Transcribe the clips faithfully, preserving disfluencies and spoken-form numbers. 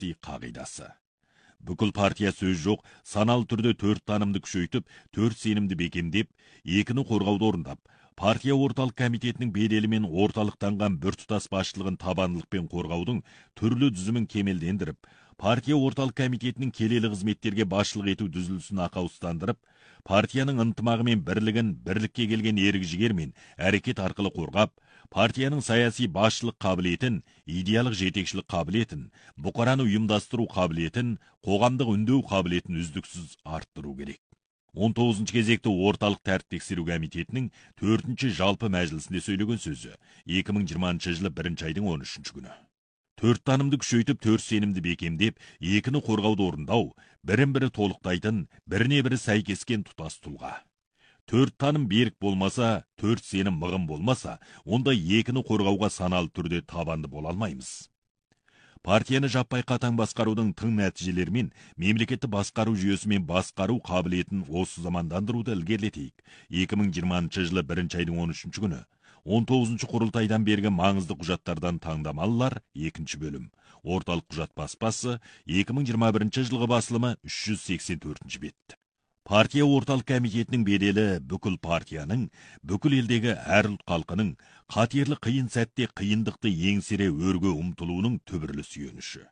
саяси қағидасы. Бүкіл партия сөз жоқ, саналы түрде төрт танымды күшейтіп, төрт сенімді бекемдеп, екіні қорғауды орындап, партия орталық комитетінің беделі мен орталықтанған біртұтас басшылығын табандылықпен қорғаудың түрлі дүзімін кемелдендіріп, партия орталық комитетінің келелі қызметтерге басшылық ету дүзілісін ақаустандырып, партияның ынтымағы мен бірлігін бірлікке келген ерік жігер мен әрекет арқылы қорғап, партияның саяси басшылық қабілетін, идеялық жетекшілік қабілетін, бұқараны ұйымдастыру қабілетін, қоғамдық үндеу қабілетін үздіксіз арттыру керек. он тоғызыншы кезекті орталық тәртіп тексеру комитетінің төртінші жалпы мәжілісінде сөйлеген сөзі екі мың жиырмасыншы жылы бірінші айдың он үшінші күні. Төрт танымды күшейтіп, төрт сенімді бекемдеп, екіні қорғауды орындау, бірін бірі толықтайтын, біріне бірі сәйкескен тұтас тұлға. Төрт таным берік болмаса, төрт сенім мығым болмаса, онда екіні қорғауға саналы түрде табанды бола алмаймыз. Партияны жаппай қатаң басқарудың тың нәтижелерімен мемлекетті басқару жүйесімен басқару қабілетін осы замандандыруды ілгерілетейік. екі мың жиырмасыншы жылы бірінші айдың он үшінші күні. он тоғызыншы құрылтайдан бергі маңызды құжаттардан таңдамалылар екінші бөлім. Орталық құжат баспасы екі мың жиырма бірінші жылғы басылымы үш жүз сексен төртінші бет. Партия орталық комитетінің беделі бүкіл партияның, бүкіл елдегі әр ұлт халқының қатерлі қиын сәтте қиындықты еңсере өрге ұмтылуының түбірлі сүйеніші.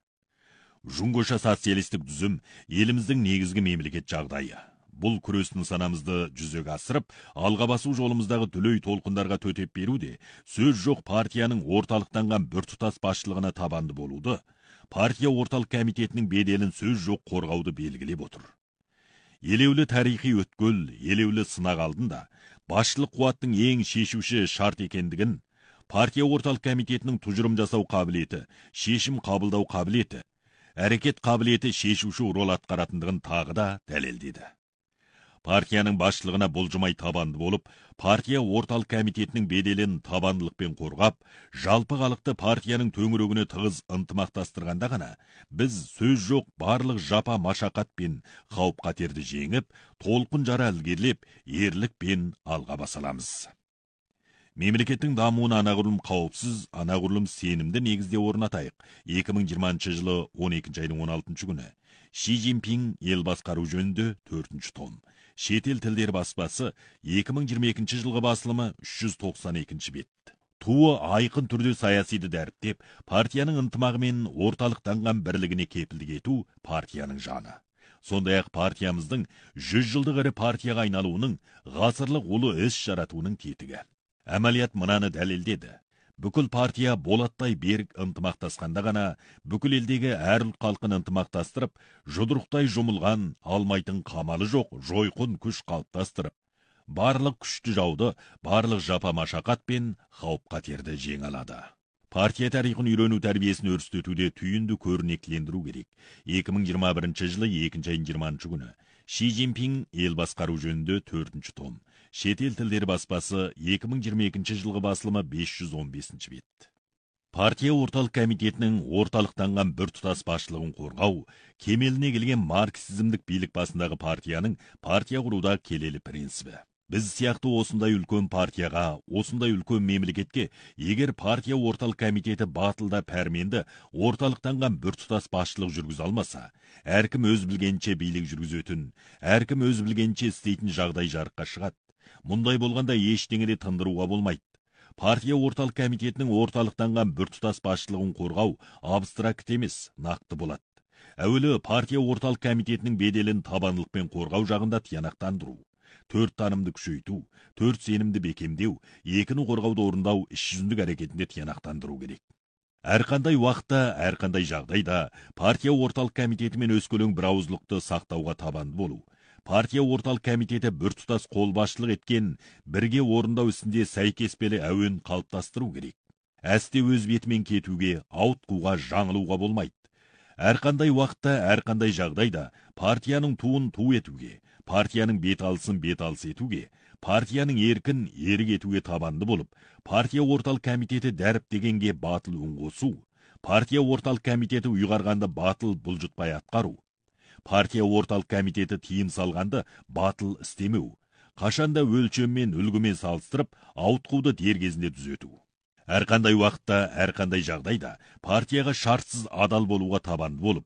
Жұңғыша социалистік дүзім еліміздің негізгі мемлекет жағдайы. Бұл күрес нысанамызды жүзеге асырып, алға басу жолымыздағы дүлей толқындарға төтеп беруде, сөз жоқ партияның орталықтанған біртұтас басшылығына табанды болуды, партия орталық комитетінің беделін сөз жоқ қорғауды белгілеп отыр. Елеулі тарихи өткел, елеулі сынақ алдында, басшылық қуаттың ең шешуші шарт екендігін, партия орталық комитетінің тұжырым жасау қабілеті, шешім қабылдау қабілеті, әрекет қабілеті шешуші рол атқаратындығын тағы да дәлелдеді. Партияның басшылығына бұлжымай табанды болып, партия орталық комитетінің беделін табандылықпен қорғап, жалпы халықты партияның төңірегіне тығыз ынтымақтастырғанда ғана, біз сөз жоқ барлық жапа машақат пен қауіп қатерді жеңіп, толқын жара ілгерілеп, ерлікпен алға баса аламыз. Мемлекеттің дамуына анағұрлым қауіпсіз, анағұрлым сенімді негізде орнатайық. екі мың жиырмасыншы жылы он екінші айдың он алтыншы күні. Ши Цзиньпин ел басқару жөнінде төртінші том. Шетел тілдер баспасы екі мың жиырма екінші жылғы басылымы үш жүз тоқсан екінші бет. Туы айқын түрде саясиді дәріптеп, партияның ынтымағы мен орталықтанған бірлігіне кепілдік ету партияның жаны. Сондай-ақ партиямыздың жүз жылдық ірі партияға айналуының, ғасырлық ұлы іс жаратуының тетігі. Әмәлият мынаны дәлелдеді. Бүкіл партия болаттай берік ынтымақтасқанда ғана, бүкіл елдегі әр ұлт халқын ынтымақтастырып, жұдырықтай жұмылған, алмайтын қамалы жоқ жойқын күш қалыптастырып, барлық күшті жауды, барлық жапа машақат пен қауіп қатерді жеңе алады. Партия тарихын үйрену тәрбиесін өрістетуде түйінді көрнектілендіру керек. екі мың жиырма бірінші жылы екінші айдың жиырмасыншы күні. Ши Цзиньпин ел басқару жөнінде төртінші том. Шетел тілдер баспасы екі мың жиырма екінші жылғы басылымы бес жүз он бесінші бет. Партия орталық комитетінің орталықтанған біртұтас басшылығын қорғау, кемеліне келген марксизмдік билік басындағы партияның партия құруда келелі принципі. Біз сияқты осындай үлкен партияға, осындай үлкен мемлекетке, егер партия орталық комитеті батылда пәрменді орталықтанған біртұтас басшылық жүргізе алмаса, әркім өз білгенше билік жүргізетін, әркім өз білгенше істейтін жағдай жарыққа шығады. Мұндай болғанда ештеңеде тындыруға болмайды. Партия орталық комитетінің орталықтанған біртұтас басшылығын қорғау абстракт емес, нақты болады. Әуелі партия орталық комитетінің беделін табандылықпен қорғау жағында тиянақтандыру, төрт танымды күшейту, төрт сенімді бекемдеу, екіні қорғауды орындау іс жүзіндік әрекетінде тиянақтандыру керек. Әрқандай уақытта, әрқандай жағдайда партия орталық комитетімен өскелең бірауыздылықты сақтауға табанды болу. Партия орталық комитеті біртұтас қолбасшылық еткен, бірге орындау ісінде сәйкеспелі әуен қалыптастыру керек. Әсте өз бетімен кетуге, ауытқуға, жаңылуға болмайды. Әрқандай уақытта, әрқандай жағдайда партияның туын ту етуге, партияның бет алысын бет алыс етуге, партияның еркін ерік етуге табанды болып, партия орталық комитеті дәріптегенге батыл үн қосу, партия орталық комитеті ұйғарғанды батыл бұлжытпай атқару, партия орталық комитеті тиым салғанды батыл істемеу, қашанда өлшеммен үлгімен салыстырып, ауытқуды дер кезінде түзету. Әрқандай уақытта, әрқандай жағдайда партияға шартсыз адал болуға табанды болып,